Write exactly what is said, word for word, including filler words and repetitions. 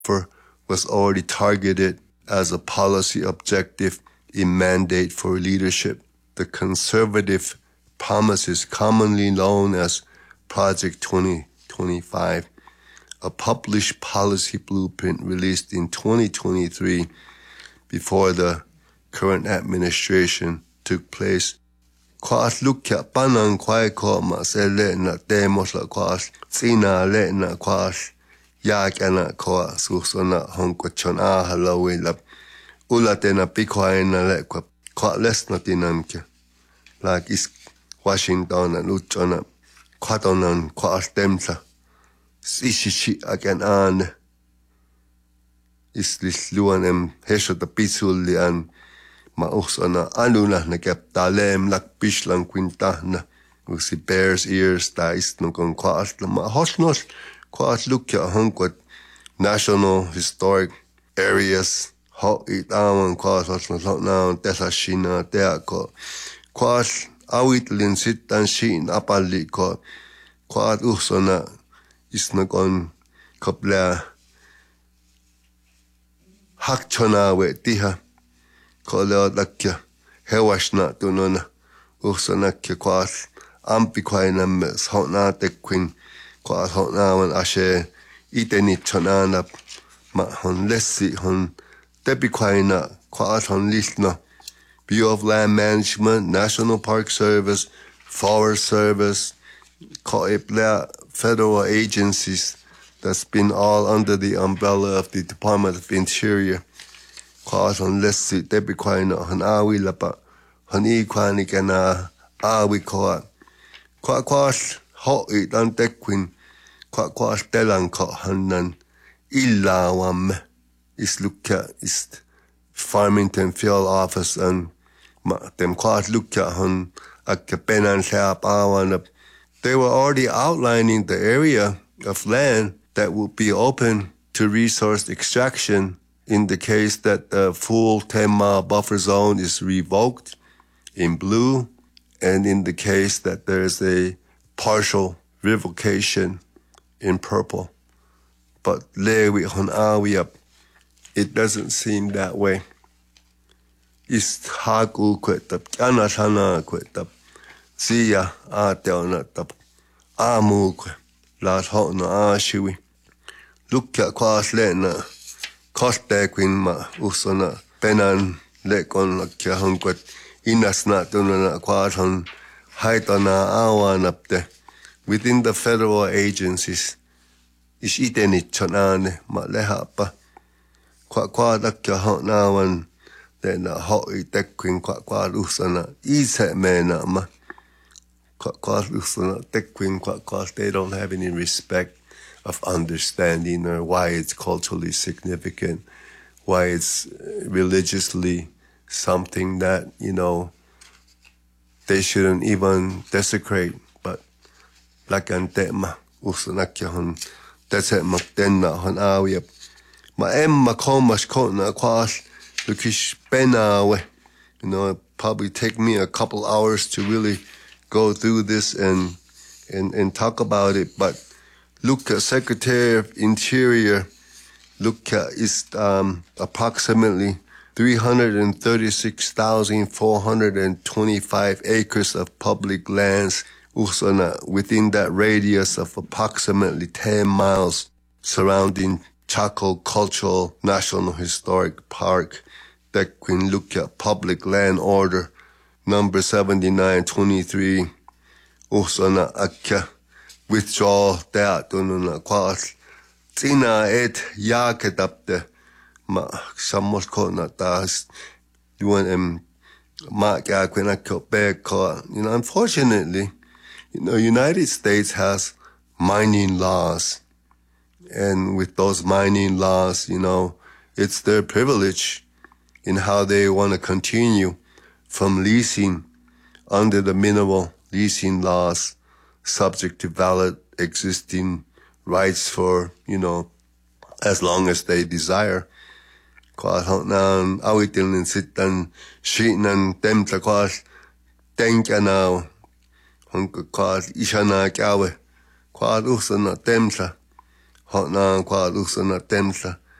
for was already targeted as a policy objective in mandate for leadership. The conservative promises, commonly known as Project twenty twenty-five, a published policy blueprint released in twenty twenty-three before the current administration took place. Kwaas lukya panang kwai ko ma se le na demos la kwaas tsina le na kwaas yak ana ko susona honko chon a halawi la ula tena pikwai na le kwa kwa les na tinamke like is Washington and uchona kwatonan kwaas temsa sishishi akan an is lis luanem hesho ta pitsulli an ma usana anuna na kap talem lak pishlang quintana usi bears ears ta istno kon kwaas ma hosnos kwaas lukya honkot national historic areas ho itaman kwaas hosnos na tesa shina teako kwaas awitlin sitan shin apalli ko kwaas usana isna kon kopla hakchona we tiha Koleo lakya hewashna tunona usanakya kwaas ampi kwaina mes hotna tekwin kwaas hotna wan ashe iteni chonana ma hon lessi hon tepi kwaina kwaas hon lisna Bureau of Land Management, National Park Service, Forest Service, federal agencies that's been all under the umbrella of the Department of Interior. Kwaas hon lessi tepi kwaina hon awi lapa hon i kwani kana awi kwa kwa kwaas ho it an tekwin kwa kwaas telan ko hanan illa wam is lukya is Farmington Field Office and ma dem kwaas lukya hon akapenan sa awan. They were already outlining the area of land that would be open to resource extraction in the case that the full ten-mile buffer zone is revoked in blue, and in the case that there is a partial revocation in purple. But lewi hon awi up, it doesn't seem that way. Is haku kwetap, anasana kwetap, siya ateona tap, amu kwe, las hotna ashiwi. Lukya kwaas lena. Koste kuin ma usona penan lekon lakya honkwat inasna tunana kwaton haitana awanapte within the federal agencies is itenit chonane ma lehapa kwa kwa lakya honawan tena ho itekwin kwa kwa usona ise mena ma kwa kwa usona tekwin kwa kwa they don't have any respect of understanding or why it's culturally significant, why it's religiously something that, you know, they shouldn't even desecrate. But lakante ma usanakya hon tese maktenna hon awiyap ma emma komash kotna kwaas lukish penawe. You know, it probably take me a couple hours to really go through this and and and talk about it, but look at Secretary of Interior, look at is um, approximately three hundred thirty-six thousand four hundred twenty-five acres of public lands within that radius of approximately ten miles surrounding Chaco Cultural National Historic Park that can look at Public Land Order number seventy-nine twenty-three Usana Akya. Withdraw that tununa kwaas tina et yaketapte ma samos kona tas doing em ma ka kwena ko ko. You know, unfortunately, you know, United States has mining laws, and with those mining laws, you know, it's their privilege in how they want to continue from leasing under the mineral leasing laws, subject to valid existing rights for, you know, as long as they desire. Kwa nan awitil nin sitan shinan temta kwas tenka now honka kwas ishana kawe kwa usana temsa hot nan kwa usana temsa